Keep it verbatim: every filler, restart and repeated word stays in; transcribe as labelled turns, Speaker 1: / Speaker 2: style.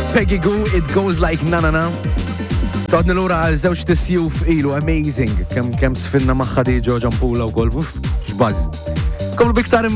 Speaker 1: Peggy Goo, It Goes Like Na Na Na. Todni l-ura għal zewċ t-sjuf ilu, amazing. Kem kem sfinna maħħadi Ġo Ġampula u kol, xbaz. Komlu biktar